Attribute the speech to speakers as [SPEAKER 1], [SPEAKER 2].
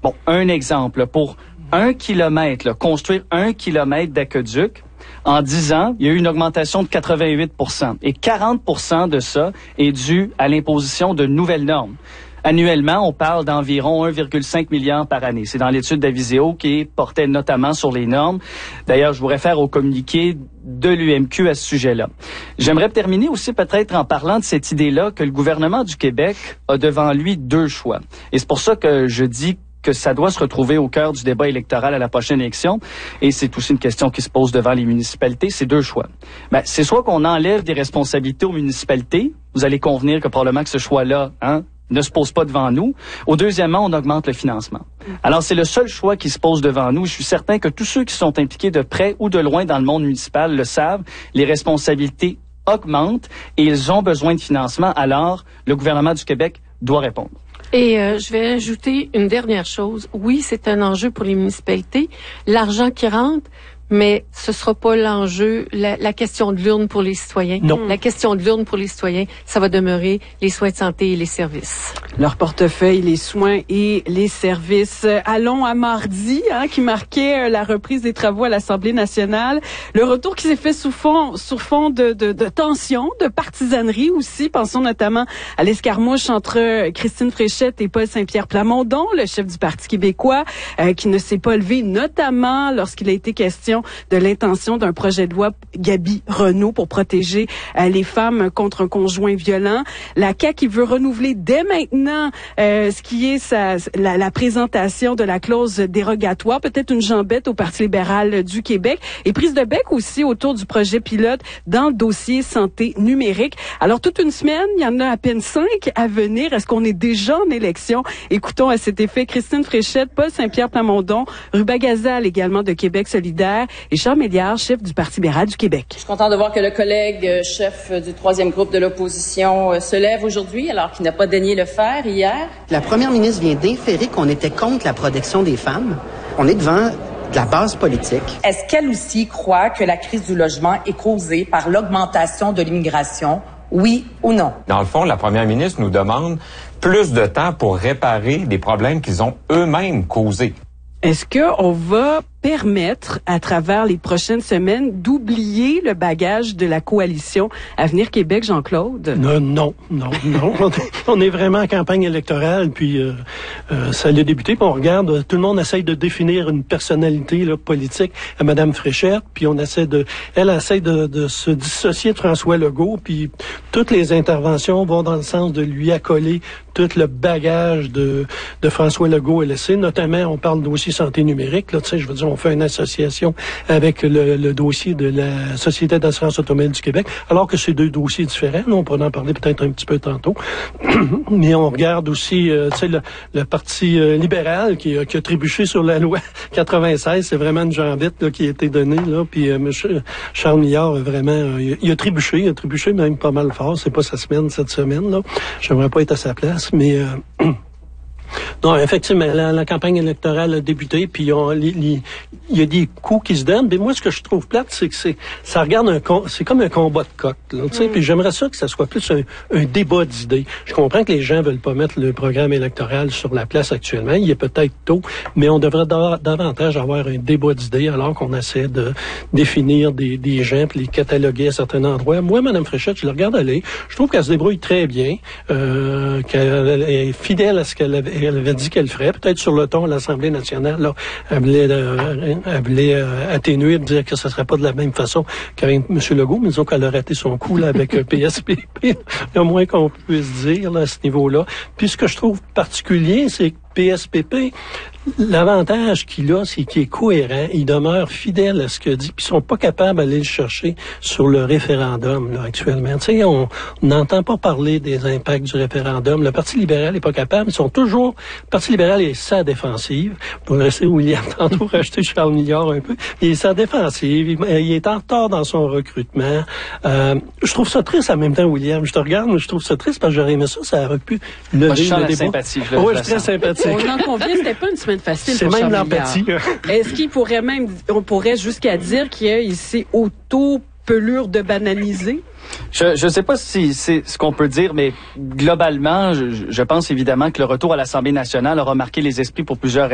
[SPEAKER 1] Bon, un exemple, pour 1 kilomètre, construire 1 kilomètre d'aqueduc, en 10 ans, il y a eu une augmentation de 88%. Et 40% de ça est dû à l'imposition de nouvelles normes. Annuellement, on parle d'environ 1,5 milliard par année. C'est dans l'étude d'Aviseo qui portait notamment sur les normes. D'ailleurs, je vous réfère au communiqué de l'UMQ à ce sujet-là. J'aimerais terminer aussi peut-être en parlant de cette idée-là que le gouvernement du Québec a devant lui 2 choix. Et c'est pour ça que je dis que ça doit se retrouver au cœur du débat électoral à la prochaine élection. Et c'est aussi une question qui se pose devant les municipalités. C'est 2 choix. C'est soit qu'on enlève des responsabilités aux municipalités. Vous allez convenir que probablement que ce choix-là, ne se pose pas devant nous. Ou deuxièmement, on augmente le financement. Alors, c'est le seul choix qui se pose devant nous. Je suis certain que tous ceux qui sont impliqués de près ou de loin dans le monde municipal le savent. Les responsabilités augmentent et ils ont besoin de financement. Alors, le gouvernement du Québec doit répondre.
[SPEAKER 2] Et je vais ajouter une dernière chose. Oui, c'est un enjeu pour les municipalités. L'argent qui rentre, mais ce sera pas l'enjeu, la question de l'urne pour les citoyens.
[SPEAKER 3] Non.
[SPEAKER 2] La question de l'urne pour les citoyens, ça va demeurer les soins de santé et les services.
[SPEAKER 4] Leur portefeuille, les soins et les services. Allons à mardi, qui marquait la reprise des travaux à l'Assemblée nationale. Le retour qui s'est fait sous fond de tension, de partisanerie aussi. Pensons notamment à l'escarmouche entre Christine Fréchette et Paul Saint-Pierre Plamondon, le chef du Parti québécois, qui ne s'est pas levé, notamment lorsqu'il a été question de l'intention d'un projet de loi Gabi Renault pour protéger les femmes contre un conjoint violent. La CAQ qui veut renouveler dès maintenant ce qui est la présentation de la clause dérogatoire, peut-être une jambette au Parti libéral du Québec, et prise de bec aussi autour du projet pilote dans le dossier santé numérique. Alors, toute une semaine, il y en a à peine 5 à venir. Est-ce qu'on est déjà en élection? Écoutons à cet effet Christine Fréchette, Paul Saint-Pierre Plamondon, Ruba Gazal également de Québec solidaire, et Charles Méliard, chef du Parti libéral du Québec.
[SPEAKER 5] Je suis contente de voir que le collègue chef du 3e groupe de l'opposition se lève aujourd'hui, alors qu'il n'a pas daigné le faire hier.
[SPEAKER 6] La première ministre vient d'inférer qu'on était contre la protection des femmes. On est devant de la base politique.
[SPEAKER 7] Est-ce qu'elle aussi croit que la crise du logement est causée par l'augmentation de l'immigration? Oui ou non?
[SPEAKER 8] Dans le fond, la première ministre nous demande plus de temps pour réparer des problèmes qu'ils ont eux-mêmes causés.
[SPEAKER 4] Est-ce qu'on va permettre, à travers les prochaines semaines, d'oublier le bagage de la coalition Avenir Québec, Jean-Claude?
[SPEAKER 3] Non. On est vraiment en campagne électorale, puis ça a débuté, puis on regarde, tout le monde essaye de définir une personnalité politique à Mme Fréchette, puis elle essaie de se dissocier de François Legault, puis toutes les interventions vont dans le sens de lui accoler tout le bagage de François Legault et laissé. Notamment, on parle dossier santé numérique, je veux dire, on fait une association avec le dossier de la Société d'assurance automobile du Québec, alors que c'est 2 dossiers différents. On pourra en parler peut-être un petit peu tantôt. Mais on regarde aussi, le Parti libéral qui a trébuché sur la loi 96. C'est vraiment une jambette qui a été donnée. Puis M. Charles Millard, vraiment, il a trébuché même pas mal fort. C'est pas sa semaine cette semaine. J'aimerais pas être à sa place, mais... Non, effectivement, la campagne électorale a débuté, puis il y a des coups qui se donnent. Mais moi, ce que je trouve plate, c'est que ça regarde c'est comme un combat de coq. Puis j'aimerais ça que ça soit plus un débat d'idées. Je comprends que les gens veulent pas mettre le programme électoral sur la place actuellement. Il est peut-être tôt, mais on devrait davantage avoir un débat d'idées alors qu'on essaie de définir des gens puis les cataloguer à certains endroits. Moi, Mme Fréchette, je la regarde aller. Je trouve qu'elle se débrouille très bien, qu'elle est fidèle à ce qu'elle avait dit qu'elle ferait. Peut-être sur le ton à l'Assemblée nationale, elle voulait atténuer, dire que ça serait pas de la même façon qu'avec M. Legault, mais disons qu'elle a raté son coup avec PSPP. Le moins qu'on puisse dire à ce niveau-là. Puis ce que je trouve particulier, c'est que PSPP, l'avantage qu'il a, c'est qu'il est cohérent, il demeure fidèle à ce qu'il dit, puis ils sont pas capables d'aller le chercher sur le référendum actuellement. Tu sais, on n'entend pas parler des impacts du référendum. Le Parti libéral est pas capable. Ils sont toujours... Le Parti libéral est sa défensive. Pour rester William tantôt, racheter Charles Millard un peu. Il est sa défensive. Il est en retard dans son recrutement. Je trouve ça triste en même temps, William. Je te regarde, mais je trouve ça triste parce que j'aurais aimé ça aurait pu lever
[SPEAKER 1] le débat.
[SPEAKER 3] Sympathie. Oui, je suis très sympathique.
[SPEAKER 4] On en convient, c'était pas une semaine facile.
[SPEAKER 3] C'est même l'empathie.
[SPEAKER 4] Est-ce on pourrait jusqu'à dire qu'il s'est auto-pelure de banaliser?
[SPEAKER 1] Je sais pas si c'est ce qu'on peut dire, mais globalement, je pense évidemment que le retour à l'Assemblée nationale aura marqué les esprits pour plusieurs raisons.